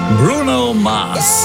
Bruno Mars.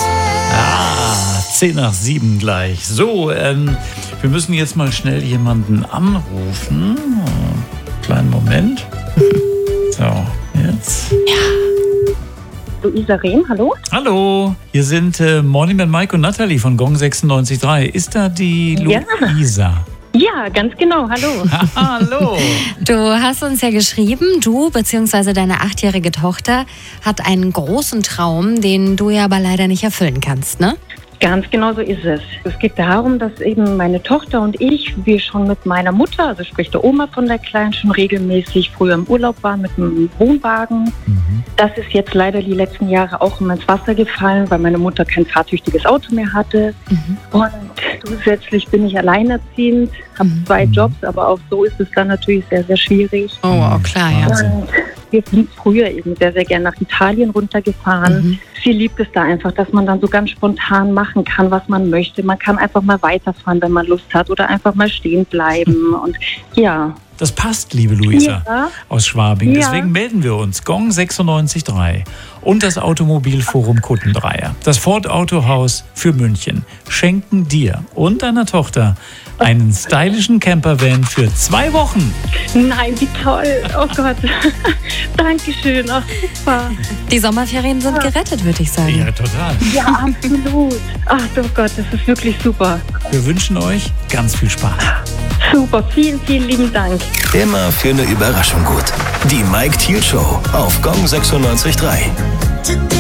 6:10 gleich. So, wir müssen jetzt mal schnell jemanden anrufen. Kleinen Moment. So, jetzt. Ja. Luisa Rehm, hallo? Hallo, hier sind Morning mit Mike und Natalie von Gong 96.3. Ist da die Luisa? Ja, ganz genau, hallo. Hallo. Du hast uns ja geschrieben, du bzw. deine 8-jährige Tochter hat einen großen Traum, den du ja aber leider nicht erfüllen kannst, ne? Ganz genau so ist es. Es geht darum, dass eben meine Tochter und wir schon mit meiner Mutter, also sprich der Oma von der Kleinen, schon regelmäßig früher im Urlaub waren mit einem Wohnwagen. Das ist jetzt leider die letzten Jahre auch immer ins Wasser gefallen, weil meine Mutter kein fahrtüchtiges Auto mehr hatte. Und zusätzlich bin ich alleinerziehend, habe 2 Jobs, aber auch so ist es dann natürlich sehr, sehr schwierig. Oh, klar, ja. Und wir sind früher eben sehr, sehr gern nach Italien runtergefahren. Sie liebt es da einfach, dass man dann so ganz spontan machen kann, was man möchte. Man kann einfach mal weiterfahren, wenn man Lust hat, oder einfach mal stehen bleiben. Und ja. Das passt, liebe Luisa, aus Schwabing. Ja. Deswegen melden wir uns. Gong 96.3 und das Automobilforum Kuttendreier. Das Ford Autohaus für München schenken dir und deiner Tochter einen stylischen Campervan für 2 Wochen. Nein, wie toll. Oh Gott. Dankeschön. Ach, super. Die Sommerferien sind gerettet, würde ich sagen. Ja, total. Ja, absolut. Ach, oh Gott, das ist wirklich super. Wir wünschen euch ganz viel Spaß. Super, vielen, vielen lieben Dank. Immer für eine Überraschung gut. Die Mike Thiel Show auf Gong 96.3.